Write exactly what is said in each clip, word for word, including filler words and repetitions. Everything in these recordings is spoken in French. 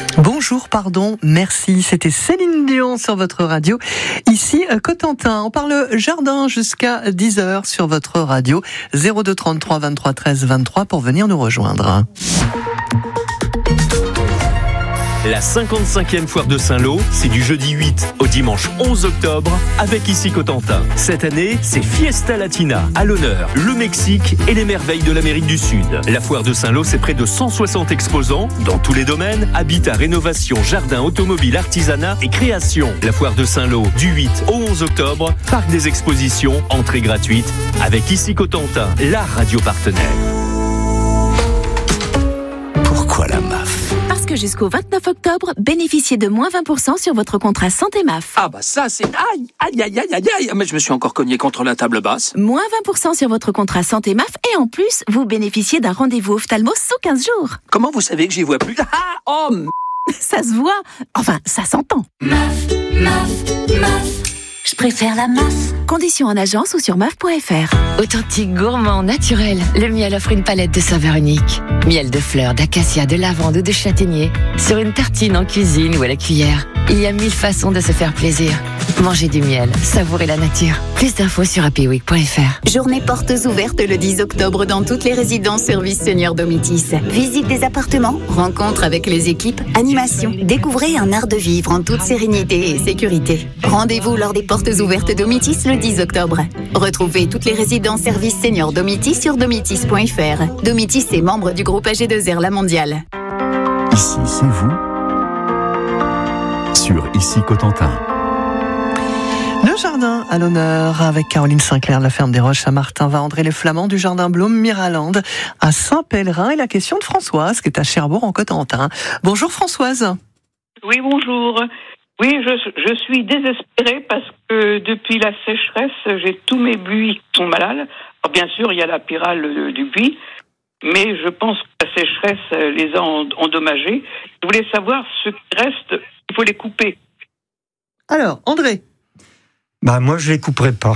Bonjour, pardon, merci. C'était Céline Dion sur votre radio. Ici, Cotentin. On parle jardin jusqu'à dix heures sur votre radio. zéro deux trente-trois vingt-trois treize vingt-trois pour venir nous rejoindre. La cinquante-cinquième foire de Saint-Lô, c'est du jeudi huit au dimanche onze octobre avec ici Cotentin. Cette année, c'est Fiesta Latina. À l'honneur, le Mexique et les merveilles de l'Amérique du Sud. La foire de Saint-Lô, c'est près de cent soixante exposants dans tous les domaines. Habitat, rénovation, jardin, automobile, artisanat et création. La foire de Saint-Lô, du huit au onze octobre. Parc des expositions, entrée gratuite. Avec ici Cotentin, la radio partenaire. Pourquoi la M A F ? Parce que jusqu'au vingt-neuf octobre, bénéficiez de moins vingt pour cent sur votre contrat santé M A F. Ah bah ça c'est... Aïe, aïe, aïe, aïe, aïe, aïe. Mais je me suis encore cogné contre la table basse. Moins vingt pour cent sur votre contrat santé M A F et en plus, vous bénéficiez d'un rendez-vous ophtalmo sous quinze jours. Comment vous savez que j'y vois plus ? Ah, oh m... Ça se voit. Enfin, ça s'entend. M A F, M A F, M A F. Je préfère la M A F. Conditions en agence ou sur M A F point F R. Authentique, gourmand, naturel, le miel offre une palette de saveurs uniques. Miel de fleurs, d'acacia, de lavande ou de châtaignier. Sur une tartine, en cuisine ou à la cuillère. Il y a mille façons de se faire plaisir. Mangez du miel, savourez la nature. Plus d'infos sur happy week point F R. Journée portes ouvertes le dix octobre dans toutes les résidences services Senior Domitis. Visite des appartements, rencontres avec les équipes, animation. Découvrez un art de vivre en toute sérénité et sécurité. Rendez-vous lors des portes ouvertes Domitis le dix octobre. Retrouvez toutes les résidences services Senior Domitis sur domitis point F R. Domitis est membre du groupe A G deux R La Mondiale. Ici, c'est vous. Sur Ici Cotentin. Le jardin à l'honneur avec Caroline Sinclair de la ferme des Roches à Martin-va-André les Flamands du jardin Blum Miralande à Saint-Pèlerin et la question de Françoise qui est à Cherbourg en Cotentin. Bonjour Françoise. Oui, bonjour. Oui, je, je suis désespérée parce que depuis la sécheresse, j'ai tous mes buis qui sont malades. Alors, bien sûr, il y a la pyrale du buis, mais je pense que la sécheresse les a endommagés. Je voulais savoir ce qui reste, il faut les couper. Alors, André. Bah moi je les couperai pas.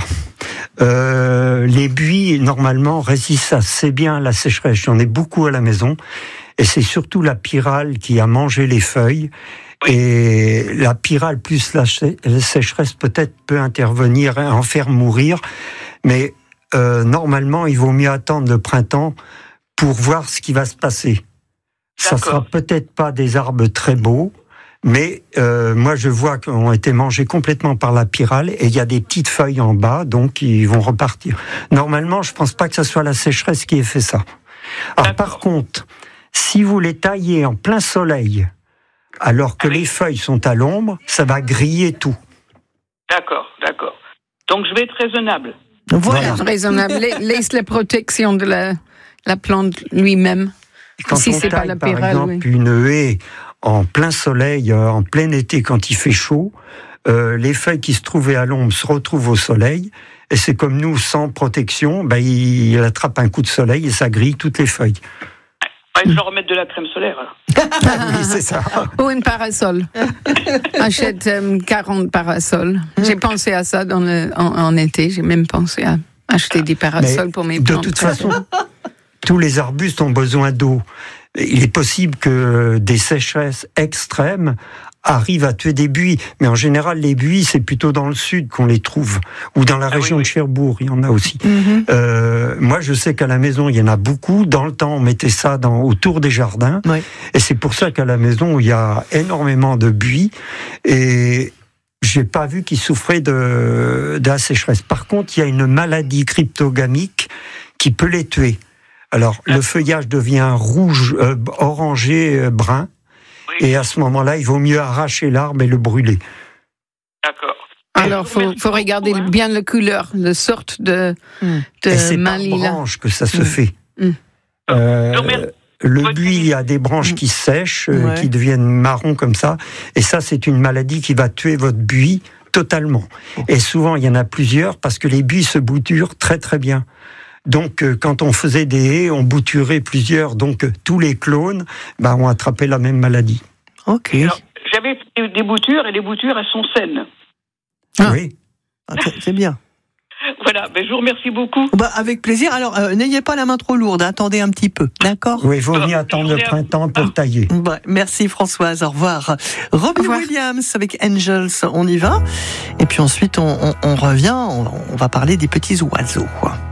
Euh, les buis normalement résistent assez bien à la sécheresse. J'en ai beaucoup à la maison et c'est surtout la pyrale qui a mangé les feuilles. Et la pyrale plus la sécheresse peut-être peut intervenir et en faire mourir, mais euh, normalement il vaut mieux attendre le printemps pour voir ce qui va se passer. Ça sera peut-être pas des arbres très beaux. Mais euh, moi, je vois qu'ils ont été mangés complètement par la pyrale et il y a des petites feuilles en bas, donc ils vont repartir. Normalement, je pense pas que ce soit la sécheresse qui ait fait ça. Alors, par contre, si vous les taillez en plein soleil, alors que les feuilles sont à l'ombre, ça va griller tout. D'accord, d'accord. Donc, je vais être raisonnable. Voilà, voilà. Raisonnable. Laisse la protection de la, la plante lui-même. Et quand si on c'est taille, pas la par pyrale, exemple, oui. une haie en plein soleil, en plein été, quand il fait chaud, euh, les feuilles qui se trouvaient à l'ombre se retrouvent au soleil, et c'est comme nous, sans protection, ben, il, il attrape un coup de soleil et ça grille toutes les feuilles. Il faut remettre de la crème solaire. Alors. Oui, c'est ça. Ou une parasol. Achète euh, quarante parasols. J'ai pensé à ça dans le, en, en été, j'ai même pensé à acheter des parasols Mais pour mes de plantes. De toute façon, tous les arbustes ont besoin d'eau. Il est possible que des sécheresses extrêmes arrivent à tuer des buis, mais en général, les buis, c'est plutôt dans le sud qu'on les trouve, ou dans la ah région oui, oui. de Cherbourg, il y en a aussi. Mm-hmm. Euh, moi, je sais qu'à la maison, il y en a beaucoup. Dans le temps, on mettait ça dans, autour des jardins, Oui. et c'est pour ça qu'à la maison, il y a énormément de buis, et j'ai pas vu qu'ils souffraient de, de la sécheresse. Par contre, il y a une maladie cryptogamique qui peut les tuer. Alors, le feuillage devient rouge, euh, orangé, euh, brun, oui. Et à ce moment-là, il vaut mieux arracher l'arbre et le brûler. D'accord. Alors, il faut, faut regarder beaucoup, hein. bien la couleur, la sorte de, mm. de et c'est malila. par branche que ça se mm. fait. Mm. Euh, le buis, il y a des branches mm. qui sèchent, euh, ouais. qui deviennent marron comme ça, et ça, c'est une maladie qui va tuer votre buis totalement. Et souvent, il y en a plusieurs, parce que les buis se bouturent très très bien. Donc, euh, quand on faisait des haies, on bouturait plusieurs. Donc, euh, tous les clones bah, ont attrapé la même maladie. Ok. Alors, j'avais des boutures et les boutures, elles sont saines. Ah. Oui. Ah, c'est bien. Voilà, ben, je vous remercie beaucoup. Bah, avec plaisir. Alors, euh, n'ayez pas la main trop lourde, attendez un petit peu, d'accord ? Oui, il vaut mieux attendre le printemps pour tailler. Bah, merci Françoise, au revoir. Robbie revoir. Williams avec Angels, on y va. Et puis ensuite, on, on, on revient, on, on va parler des petits oiseaux.